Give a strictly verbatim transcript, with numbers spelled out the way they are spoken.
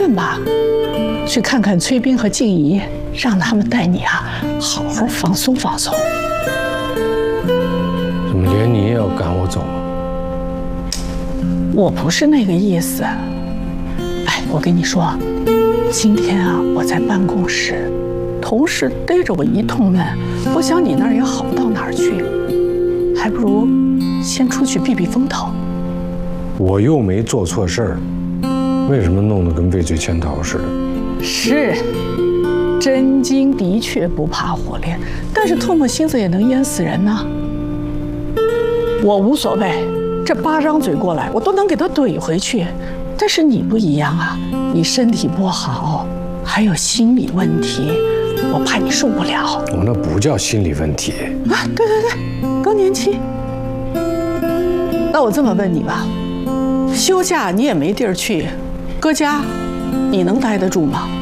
院吧，去看看崔斌和静怡，让他们带你啊好好放松放松。 怎么连你也要赶我走啊？ 我不是那个意思。哎，我跟你说，今天啊我在办公室，同事逮着我一通问，我想你那儿也好不到哪儿去，还不如先出去避避风头。 我又没做错事儿，为什么弄得跟畏罪潜逃似的？ 是，真金的确不怕火炼，但是唾沫星子也能淹死人呢。我无所谓，这八张嘴过来，我都能给他怼回去。但是你不一样啊，你身体不好，还有心理问题，我怕你受不了。 我那不叫心理问题啊，对对对，更年期。那我这么问你吧，休假你也没地儿去，搁家，你能待得住吗？